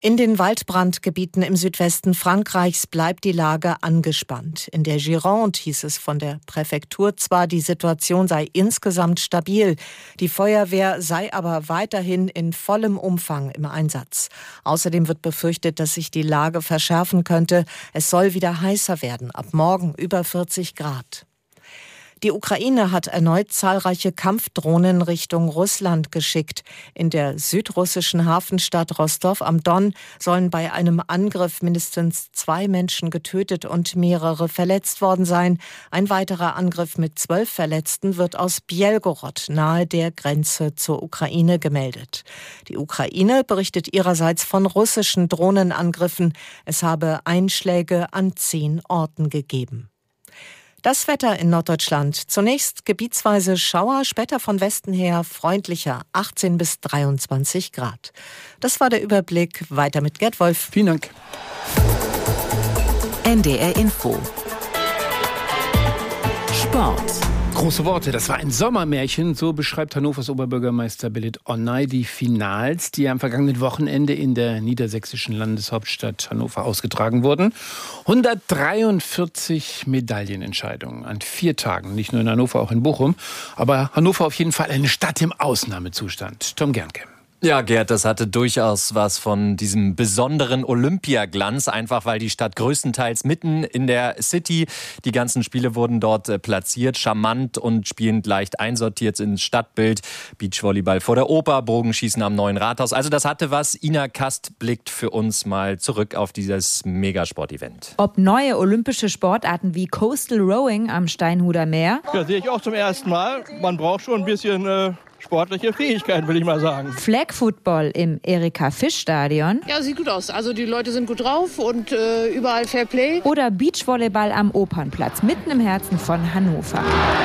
In den Waldbrandgebieten im Südwesten Frankreichs bleibt die Lage angespannt. In der Gironde hieß es von der Präfektur zwar, die Situation sei insgesamt stabil. Die Feuerwehr sei aber weiterhin in vollem Umfang im Einsatz. Außerdem wird befürchtet, dass sich die Lage verschärfen könnte. Es soll wieder heißer werden, ab morgen über 40 Grad. Die Ukraine hat erneut zahlreiche Kampfdrohnen Richtung Russland geschickt. In der südrussischen Hafenstadt Rostow am Don sollen bei einem Angriff mindestens 2 Menschen getötet und mehrere verletzt worden sein. Ein weiterer Angriff mit 12 Verletzten wird aus Bjelgorod nahe der Grenze zur Ukraine gemeldet. Die Ukraine berichtet ihrerseits von russischen Drohnenangriffen. Es habe Einschläge an 10 Orten gegeben. Das Wetter in Norddeutschland. Zunächst gebietsweise Schauer, später von Westen her freundlicher, 18 bis 23 Grad. Das war der Überblick. Weiter mit Gerd Wolf. Vielen Dank. NDR Info. Sport. Große Worte, das war ein Sommermärchen, so beschreibt Hannovers Oberbürgermeister Belit Onay die Finals, die am vergangenen Wochenende in der niedersächsischen Landeshauptstadt Hannover ausgetragen wurden. 143 Medaillenentscheidungen an 4 Tagen, nicht nur in Hannover, auch in Bochum. Aber Hannover auf jeden Fall eine Stadt im Ausnahmezustand. Tom Gernke. Ja, Gerd, das hatte durchaus was von diesem besonderen Olympiaglanz, einfach weil die Stadt größtenteils mitten in der City, die ganzen Spiele wurden dort platziert, charmant und spielend leicht einsortiert ins Stadtbild, Beachvolleyball vor der Oper, Bogenschießen am Neuen Rathaus, also das hatte was. Ina Kast blickt für uns mal zurück auf dieses Megasport-Event. Ob neue olympische Sportarten wie Coastal Rowing am Steinhuder Meer. Ja, sehe ich auch zum ersten Mal. Man braucht schon ein bisschen sportliche Fähigkeiten, will ich mal sagen. Flag Football im Erika-Fisch-Stadion. Ja, sieht gut aus. Also die Leute sind gut drauf und überall Fair Play. Oder Beachvolleyball am Opernplatz, mitten im Herzen von Hannover.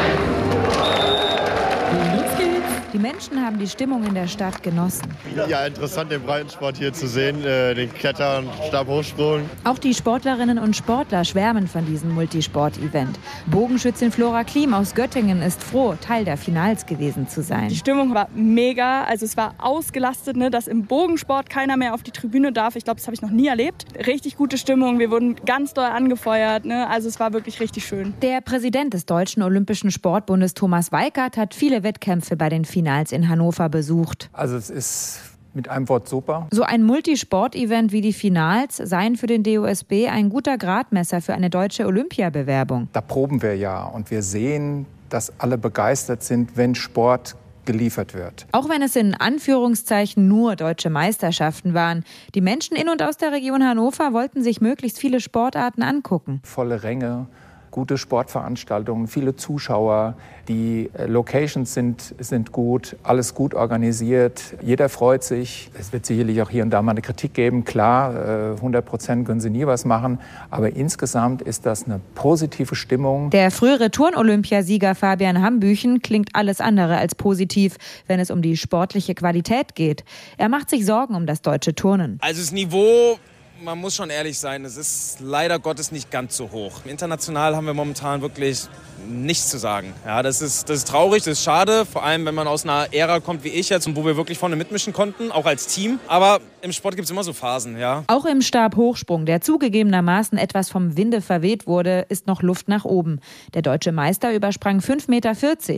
Die Menschen haben die Stimmung in der Stadt genossen. Ja, interessant, den Breitensport hier zu sehen, den Kletter- und Stabhochsprung. Auch die Sportlerinnen und Sportler schwärmen von diesem Multisport-Event. Bogenschützin Flora Klim aus Göttingen ist froh, Teil der Finals gewesen zu sein. Die Stimmung war mega, also es war ausgelastet, dass im Bogensport keiner mehr auf die Tribüne darf. Ich glaube, das habe ich noch nie erlebt. Richtig gute Stimmung, wir wurden ganz doll angefeuert, also es war wirklich richtig schön. Der Präsident des Deutschen Olympischen Sportbundes Thomas Weikert hat viele Wettkämpfe bei den Finals in Hannover besucht. Also es ist mit einem Wort super. So ein Multisport-Event wie die Finals seien für den DOSB ein guter Gradmesser für eine deutsche Olympiabewerbung. Da proben wir ja und wir sehen, dass alle begeistert sind, wenn Sport geliefert wird. Auch wenn es in Anführungszeichen nur deutsche Meisterschaften waren. Die Menschen in und aus der Region Hannover wollten sich möglichst viele Sportarten angucken. Volle Ränge, gute Sportveranstaltungen, viele Zuschauer, die Locations sind gut, alles gut organisiert, jeder freut sich. Es wird sicherlich auch hier und da mal eine Kritik geben, klar, 100% können sie nie was machen, aber insgesamt ist das eine positive Stimmung. Der frühere Turn-Olympiasieger Fabian Hambüchen klingt alles andere als positiv, wenn es um die sportliche Qualität geht. Er macht sich Sorgen um das deutsche Turnen. Also das Niveau, man muss schon ehrlich sein, es ist leider Gottes nicht ganz so hoch. International haben wir momentan wirklich nichts zu sagen. Ja, das ist traurig, das ist schade, vor allem wenn man aus einer Ära kommt wie ich jetzt, wo wir wirklich vorne mitmischen konnten, auch als Team. Aber im Sport gibt es immer so Phasen, ja. Auch im Stabhochsprung, der zugegebenermaßen etwas vom Winde verweht wurde, ist noch Luft nach oben. Der deutsche Meister übersprang 5,40 Meter.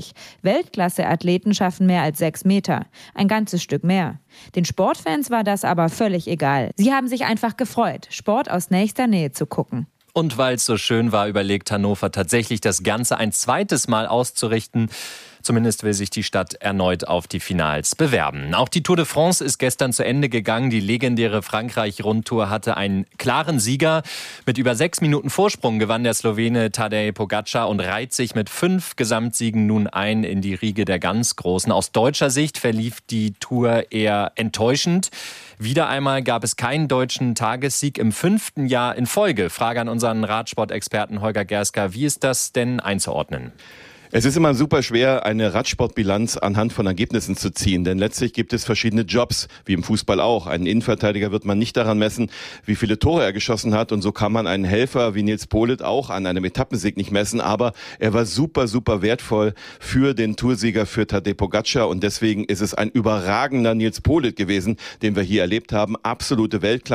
Weltklasse-Athleten schaffen mehr als 6 Meter. Ein ganzes Stück mehr. Den Sportfans war das aber völlig egal. Sie haben sich einfach gefreut, Sport aus nächster Nähe zu gucken. Und weil es so schön war, überlegt Hannover tatsächlich, das Ganze ein zweites Mal auszurichten. Zumindest will sich die Stadt erneut auf die Finals bewerben. Auch die Tour de France ist gestern zu Ende gegangen. Die legendäre Frankreich-Rundtour hatte einen klaren Sieger. Mit über 6 Minuten Vorsprung gewann der Slowene Tadej Pogačar und reiht sich mit 5 Gesamtsiegen nun ein in die Riege der ganz Großen. Aus deutscher Sicht verlief die Tour eher enttäuschend. Wieder einmal gab es keinen deutschen Tagessieg im 5. Jahr in Folge. Frage an unseren Radsportexperten Holger Gerska. Wie ist das denn einzuordnen? Es ist immer super schwer, eine Radsportbilanz anhand von Ergebnissen zu ziehen, denn letztlich gibt es verschiedene Jobs, wie im Fußball auch. Einen Innenverteidiger wird man nicht daran messen, wie viele Tore er geschossen hat, und so kann man einen Helfer wie Nils Politt auch an einem Etappensieg nicht messen, aber er war super, super wertvoll für den Toursieger, für Tadej Pogačar, und deswegen ist es ein überragender Nils Politt gewesen, den wir hier erlebt haben. Absolute Weltklasse.